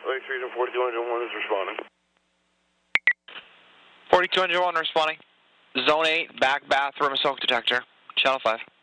Lake Street and 4201 is responding. 4201 responding. Zone 8, back bathroom smoke detector. Channel 5.